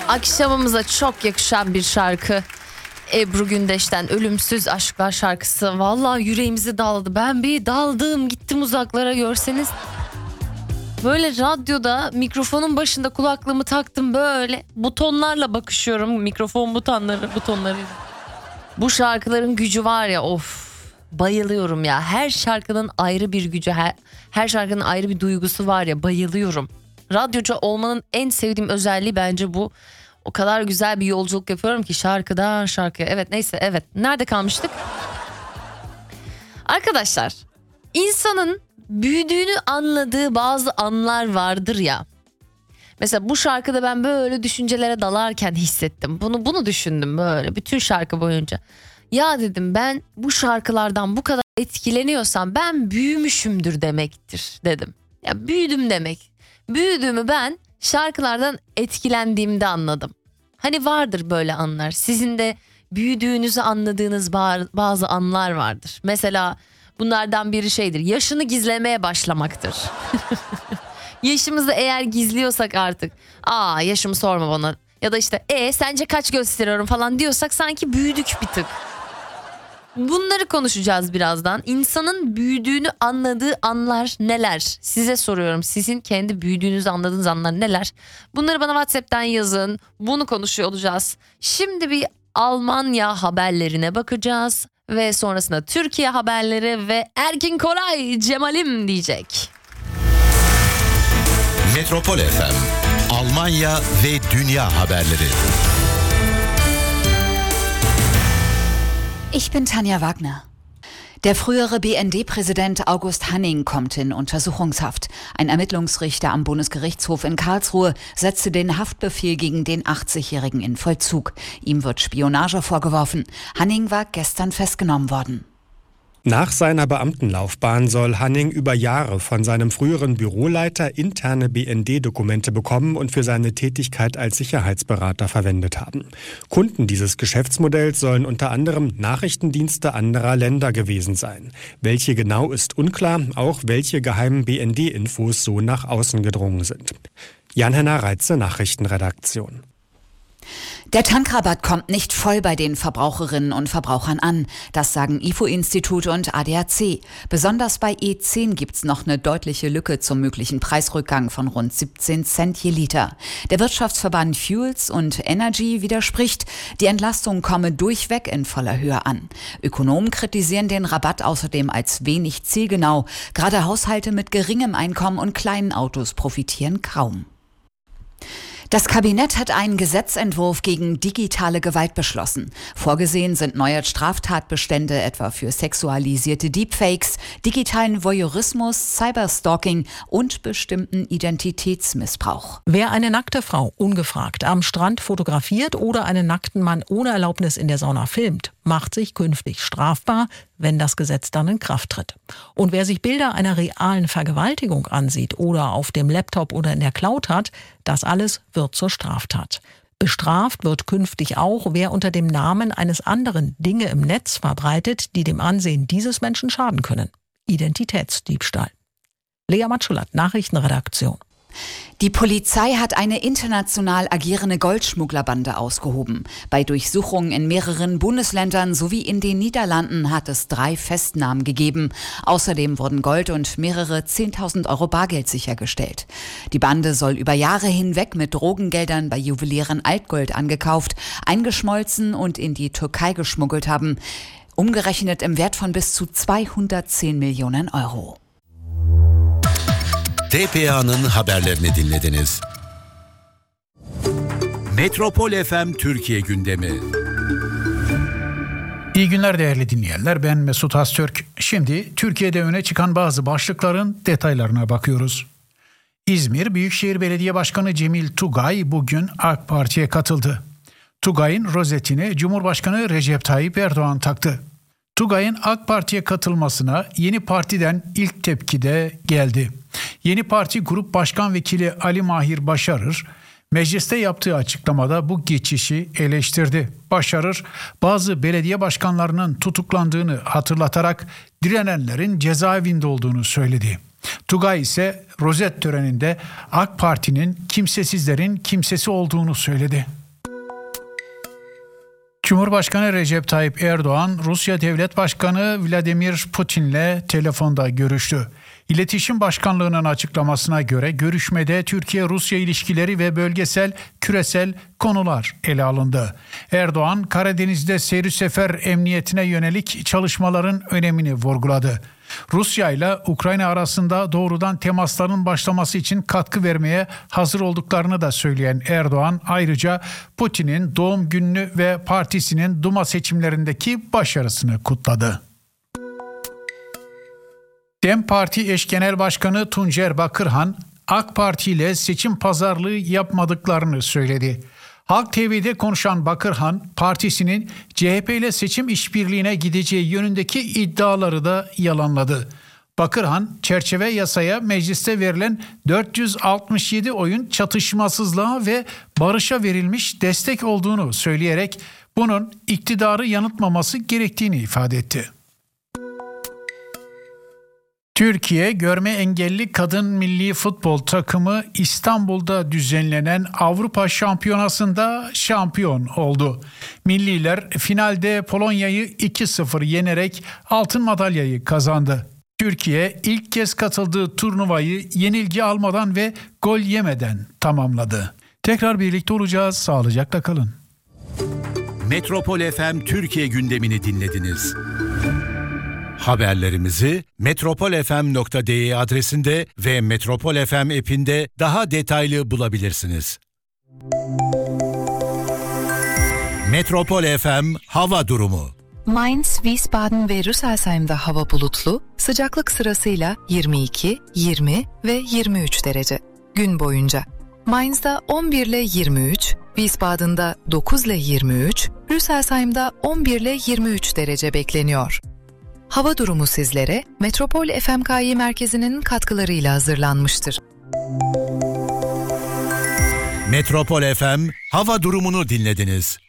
Akşamımıza çok yakışan bir şarkı. Ebru Gündeş'ten Ölümsüz Aşklar şarkısı. Vallahi yüreğimizi dağladı. Ben bir daldım gittim uzaklara, görseniz. Böyle radyoda mikrofonun başında kulaklığımı taktım, böyle butonlarla bakışıyorum. Mikrofon butonları. Bu şarkıların gücü var ya, of, bayılıyorum ya. Her şarkının ayrı bir gücü, her şarkının ayrı bir duygusu var ya, bayılıyorum. Radyocu olmanın en sevdiğim özelliği bence bu. O kadar güzel bir yolculuk yapıyorum ki şarkıdan şarkıya. Evet, neyse, evet. Nerede kalmıştık? Arkadaşlar, insanın büyüdüğünü anladığı bazı anlar vardır ya. Mesela bu şarkıda ben böyle düşüncelere dalarken hissettim. Bunu düşündüm böyle bütün şarkı boyunca. Ya dedim, ben bu şarkılardan bu kadar etkileniyorsam ben büyümüşümdür demektir dedim. Ya büyüdüm demek. Büyüdüğümü ben şarkılardan etkilendiğimde anladım. Hani vardır böyle anlar. Sizin de büyüdüğünüzü anladığınız bazı anlar vardır. Mesela bunlardan biri şeydir. Yaşını gizlemeye başlamaktır. Yaşımızı eğer gizliyorsak artık, yaşımı sorma bana, ya da işte sence kaç gösteriyorum falan diyorsak sanki büyüdük bir tık. Bunları konuşacağız birazdan. İnsanın büyüdüğünü anladığı anlar neler? Size soruyorum. Sizin kendi büyüdüğünüzü anladığınız anlar neler? Bunları bana WhatsApp'tan yazın. Bunu konuşuyor olacağız. Şimdi bir Almanya haberlerine bakacağız. Ve sonrasında Türkiye haberleri ve Erkin Koray Cemal'im diyecek. Metropol FM, Almanya ve Dünya haberleri. Ich bin Tanja Wagner. Der frühere BND-Präsident August Hanning kommt in Untersuchungshaft. Ein Ermittlungsrichter am Bundesgerichtshof in Karlsruhe setzte den Haftbefehl gegen den 80-Jährigen in Vollzug. Ihm wird Spionage vorgeworfen. Hanning war gestern festgenommen worden. Nach seiner Beamtenlaufbahn soll Hanning über Jahre von seinem früheren Büroleiter interne BND-Dokumente bekommen und für seine Tätigkeit als Sicherheitsberater verwendet haben. Kunden dieses Geschäftsmodells sollen unter anderem Nachrichtendienste anderer Länder gewesen sein. Welche genau ist unklar, auch welche geheimen BND-Infos so nach außen gedrungen sind. Jan-Henner Reitze, Nachrichtenredaktion. Der Tankrabatt kommt nicht voll bei den Verbraucherinnen und Verbrauchern an. Das sagen IFO-Institut und ADAC. Besonders bei E10 gibt's noch eine deutliche Lücke zum möglichen Preisrückgang von rund 17 Cent je Liter. Der Wirtschaftsverband Fuels und Energy widerspricht. Die Entlastung komme durchweg in voller Höhe an. Ökonomen kritisieren den Rabatt außerdem als wenig zielgenau. Gerade Haushalte mit geringem Einkommen und kleinen Autos profitieren kaum. Das Kabinett hat einen Gesetzentwurf gegen digitale Gewalt beschlossen. Vorgesehen sind neue Straftatbestände etwa für sexualisierte Deepfakes, digitalen Voyeurismus, Cyberstalking und bestimmten Identitätsmissbrauch. Wer eine nackte Frau ungefragt am Strand fotografiert oder einen nackten Mann ohne Erlaubnis in der Sauna filmt, macht sich künftig strafbar, wenn das Gesetz dann in Kraft tritt. Und wer sich Bilder einer realen Vergewaltigung ansieht oder auf dem Laptop oder in der Cloud hat, das alles wird zur Straftat. Bestraft wird künftig auch, wer unter dem Namen eines anderen Dinge im Netz verbreitet, die dem Ansehen dieses Menschen schaden können. Identitätsdiebstahl. Lea Matschulat, Nachrichtenredaktion. Die Polizei hat eine international agierende Goldschmugglerbande ausgehoben. Bei Durchsuchungen in mehreren Bundesländern sowie in den Niederlanden hat es 3 Festnahmen gegeben. Außerdem wurden Gold und mehrere 10.000 Euro Bargeld sichergestellt. Die Bande soll über Jahre hinweg mit Drogengeldern bei Juwelieren Altgold angekauft, eingeschmolzen und in die Türkei geschmuggelt haben. Umgerechnet im Wert von bis zu 210 Millionen Euro. TPA'nın haberlerini dinlediniz. Metropol FM Türkiye gündemi. İyi günler değerli dinleyenler, ben Mesut Öztürk. Şimdi Türkiye'de öne çıkan bazı başlıkların detaylarına bakıyoruz. İzmir Büyükşehir Belediye Başkanı Cemil Tugay bugün AK Parti'ye katıldı. Tugay'ın rozetini Cumhurbaşkanı Recep Tayyip Erdoğan taktı. Tugay'ın AK Parti'ye katılmasına Yeni Parti'den ilk tepki de geldi. Yeni Parti Grup Başkan Vekili Ali Mahir Başarır, mecliste yaptığı açıklamada bu geçişi eleştirdi. Başarır, bazı belediye başkanlarının tutuklandığını hatırlatarak direnenlerin cezaevinde olduğunu söyledi. Tugay ise rozet töreninde AK Parti'nin kimsesizlerin kimsesi olduğunu söyledi. Cumhurbaşkanı Recep Tayyip Erdoğan, Rusya Devlet Başkanı Vladimir Putin'le telefonda görüştü. İletişim Başkanlığı'nın açıklamasına göre görüşmede Türkiye-Rusya ilişkileri ve bölgesel, küresel konular ele alındı. Erdoğan, Karadeniz'de seyri sefer emniyetine yönelik çalışmaların önemini vurguladı. Rusya ile Ukrayna arasında doğrudan temasların başlaması için katkı vermeye hazır olduklarını da söyleyen Erdoğan, ayrıca Putin'in doğum gününü ve partisinin Duma seçimlerindeki başarısını kutladı. DEM Parti eş genel başkanı Tuncer Bakırhan, AK Parti ile seçim pazarlığı yapmadıklarını söyledi. Halk TV'de konuşan Bakırhan, partisinin CHP ile seçim işbirliğine gideceği yönündeki iddiaları da yalanladı. Bakırhan, çerçeve yasaya mecliste verilen 467 oyun çatışmasızlığa ve barışa verilmiş destek olduğunu söyleyerek bunun iktidarı yanıltmaması gerektiğini ifade etti. Türkiye görme engelli kadın milli futbol takımı İstanbul'da düzenlenen Avrupa Şampiyonası'nda şampiyon oldu. Milliler finalde Polonya'yı 2-0 yenerek altın madalyayı kazandı. Türkiye ilk kez katıldığı turnuvayı yenilgi almadan ve gol yemeden tamamladı. Tekrar birlikte olacağız. Sağlıcakla kalın. Metropol FM Türkiye gündemini dinlediniz. Haberlerimizi metropolfm.de adresinde ve Metropol FM app'inde daha detaylı bulabilirsiniz. Metropol FM hava durumu. Mainz, Wiesbaden ve Rüsselsheim'da hava bulutlu, sıcaklık sırasıyla 22, 20 ve 23 derece. Gün boyunca Mainz'da 11 ile 23, Wiesbaden'da 9 ile 23, Rüsselsheim'da 11 ile 23 derece bekleniyor. Hava durumu sizlere Metropol FMKİ merkezinin katkılarıyla hazırlanmıştır. Metropol FM hava durumunu dinlediniz.